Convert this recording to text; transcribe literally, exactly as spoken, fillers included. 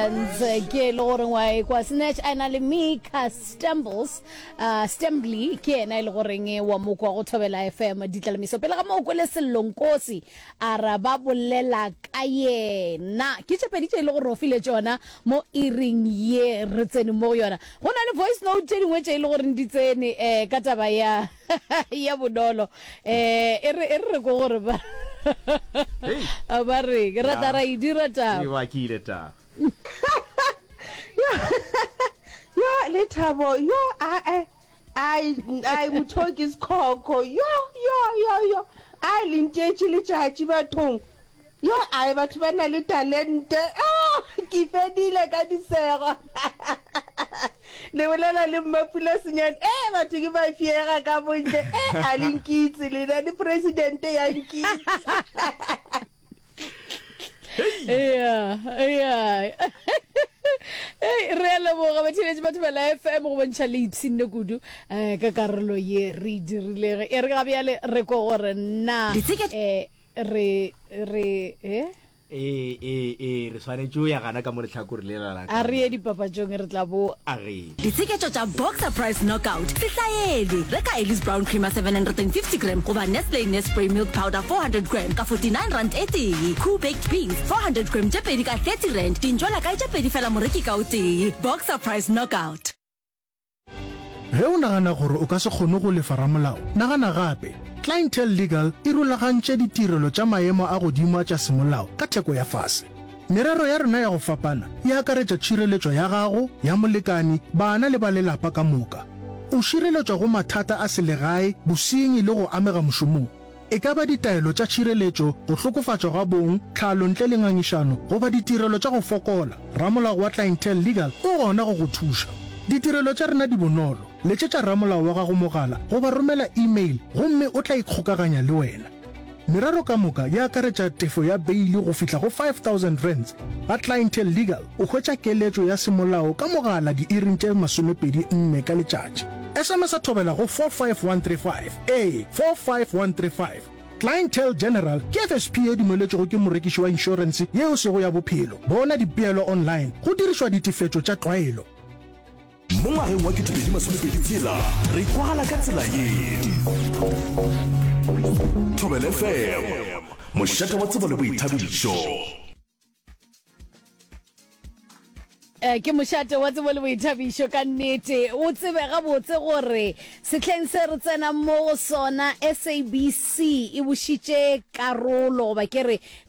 Friends ke lo gore wa kwa snatch ana le Mika Stumbles uh Stembly ke ena ile gore nge wa mo kwa go thobela F M ditlamiso pele ga mo go le selonkosi ara ba bolela ka yena ke tshepedi tse ile gore o file tsona mo iring ye re tsene mo yona go na le voice note tse dingwe tse ile gore nditsene eh ka taba ya ya bodolo eh e re re go gore ba Hey. Abare, ke rata ra idira ta. Ke wa ke ile ta. Yo le Thabo, yo I I I muthoki isikhokho. Yo yo yo yo. I lintetshi le tjhatji bathong. Yo ai batho ba na le talent. Ah, ke fedile ka disego. Le bolela le mmapula senyane eh batho ke ba fiera ka bontle eh a linkitse le na di president ya nkitse yeah yeah eh re le mo ga batho batho ba la F M go bontsha le ipsine kudu eh ka karolo ye re dirile e re ga bya le re go gore na eh re re eh Eh eh eh re swanetse ya gana ka mo letlhakore le la la. a re di papajong re tla bo a re Ditsiketso tsa Boxer Price Knockout sihlaeli reka Ellis Brown Creamer seven hundred fifty gram goba Nestle Nespray Milk Powder four hundred gram ka forty-nine rand eighty. Cool Baked Beans four hundred gram tse pedi ka thirty rand dinjwala ka tse pedi fela moreki ka o tee. Boxer Price Knockout. Ge o nagana gore o ka se kgone go lefa ramolao nagana gape Clientele Legal e rulagantše ditirelo tša maemo a godimo tša semolao ka theko ya fase. Merero ya rena ya go fapana e akaretša tšhireletšo ya gago ya molekani bana le ba lelapa ka moka. O šireletšwa go mathata a selegae bosenyi le go amega mošomong. E ka ba ditaelo tša tšhireletšo go hlokofatšwa ga bong tlhalo ntle le ngangišano goba ditirelo tša go fokola. Ramolao wa Clientele Legal o gona go go thuša. Ditirelo tša rena di bonolo letšetša ramolao wa gago mogala goba romela email gomme o tla ikgokaganya le wena. Merero ka moka ya akaretša tefo ya beili go fihla go five thousand rands. Ga Clientele Legal o hwetša keletšo ya semolao ka mogala di iring tše masomepedi nne ka letšatši. S M S a thobela go four five one three five a four five one three five. Clientele General ke F S P e dumeletšego ke morekiši wa insurance yeo sego ya bophelo. Bona dipeelo online go dirišwa ditifetšo tša tlwaelo. Mo ngwageng wa ketepedi masomepedi tshela re kwala ka tsela ye Thobela F M mošate wa tsebo le boithabišo eh ke mošate wa tsebo le boithabišo ka nnete o tsebe ga botse gore setlheng se re tsena mo go sona S A B C e bušitše karolo ba ke re